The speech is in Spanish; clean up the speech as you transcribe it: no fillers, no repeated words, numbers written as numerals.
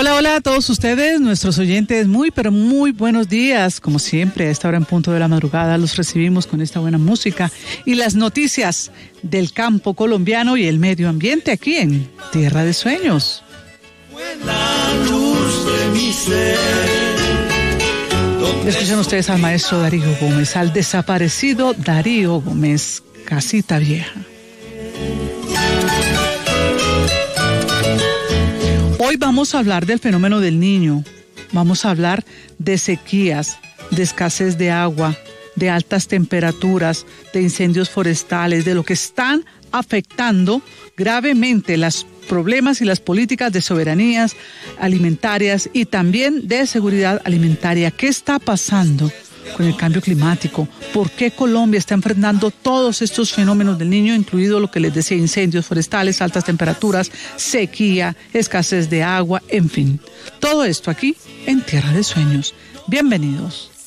Hola, hola a todos ustedes, nuestros oyentes, pero muy buenos días. Como siempre, a esta hora en punto de la madrugada los recibimos con esta buena música y las noticias del campo colombiano y el medio ambiente aquí en Tierra de Sueños. La luz de mi ser. Escuchan ustedes al maestro Darío Gómez, al desaparecido Darío Gómez, Casita Vieja. Hoy vamos a hablar del fenómeno del Niño, vamos a hablar de sequías, de escasez de agua, de altas temperaturas, de incendios forestales, de lo que están afectando gravemente los problemas y las políticas de soberanías alimentarias y también de seguridad alimentaria. ¿Qué está pasando con el cambio climático? ¿Por qué Colombia está enfrentando todos estos fenómenos del Niño, incluido lo que les decía, incendios forestales, altas temperaturas, sequía, escasez de agua, en fin? Todo esto aquí en Tierra de Sueños. Bienvenidos.